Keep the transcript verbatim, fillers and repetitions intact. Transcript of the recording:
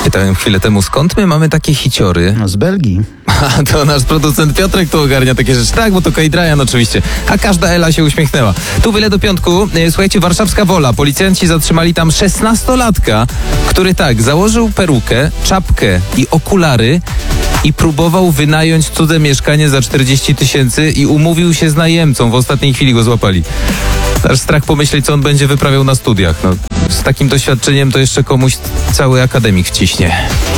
Pytałem chwilę temu, skąd my mamy takie hiciory? No z Belgii. A to nasz producent Piotrek tu ogarnia takie rzeczy. Tak, bo to Kate Ryan oczywiście. A każda Ela się uśmiechnęła. Tu byle do piątku. Słuchajcie, warszawska Wola. Policjanci zatrzymali tam szesnastolatka, który tak, założył perukę, czapkę i okulary i próbował wynająć cudze mieszkanie za czterdzieści tysięcy i umówił się z najemcą. W ostatniej chwili go złapali. Aż strach pomyśleć, co on będzie wyprawiał na studiach. No, z takim doświadczeniem to jeszcze komuś cały akademik wciśnie.